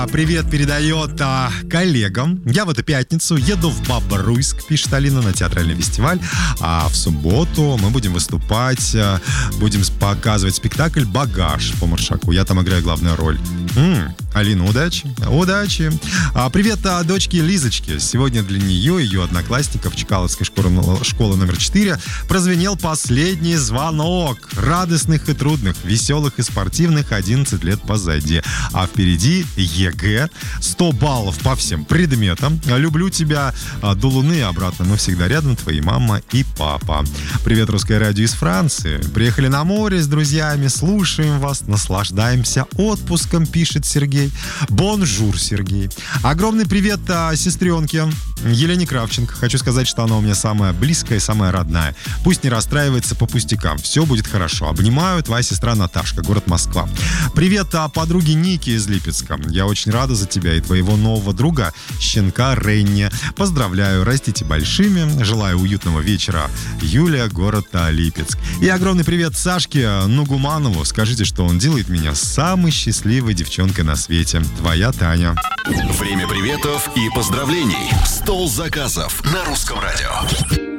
Привет передает коллегам. Я в эту пятницу еду в Бобруйск, пишет Алина, на театральный фестиваль. А в субботу мы будем выступать, будем показывать спектакль «Багаж» по Маршаку. Я там играю главную роль. Алина, удачи. Удачи. Привет дочке Лизочке. Сегодня для нее и ее одноклассников Чкаловской школы номер 4 прозвенел последний звонок. Радостных и трудных, веселых и спортивных 11 лет позади. А впереди ЕГЭ, 100 баллов по всем предметам. Люблю тебя до Луны и обратно. Мы всегда рядом, твои мама и папа. Привет, Русское радио из Франции. Приехали на море с друзьями, слушаем вас, наслаждаемся отпуском, пишет Сергей. Бонжур, Сергей. Огромный привет сестренке Елене Кравченко. Хочу сказать, что она у меня самая близкая и самая родная. Пусть не расстраивается по пустякам. Все будет хорошо. Обнимаю, твоя сестра Наташка, город Москва. Привет подруге Нике из Липецка. Я очень рада за тебя и твоего нового друга, щенка Ренни. Поздравляю, растите большими. Желаю уютного вечера. Юлия, город Липецк. И огромный привет Сашке Нугуманову. Скажите, что он делает меня самой счастливой девчонкой на свете. Твоя Таня. Время приветов и поздравлений. Стол заказов на Русском радио.